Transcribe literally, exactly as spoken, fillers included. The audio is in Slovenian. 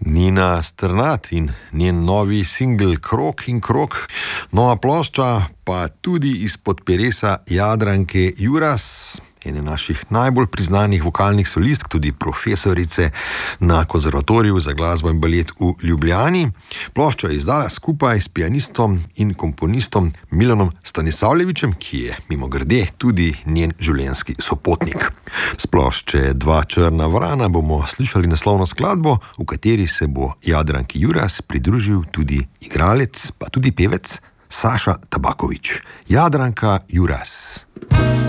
Nina Strnad in njen novi singel Krog in krog, nova plošča pa tudi izpod peresa Jadranke Juras, ene naših najbolj priznanih vokalnih solistk, tudi profesorice na Konzervatoriju za glasbo in balet v Ljubljani. Ploščo je izdala skupaj s pianistom in komponistom Milanom Stanisavljevićem, ki je mimogrede tudi njen življenjski sopotnik. S plošče Dva črna vrana bomo slišali naslovno skladbo, v kateri se bo Jadranki Juras pridružil tudi igralec, pa tudi pevec Saša Tabaković. Jadranka Juras.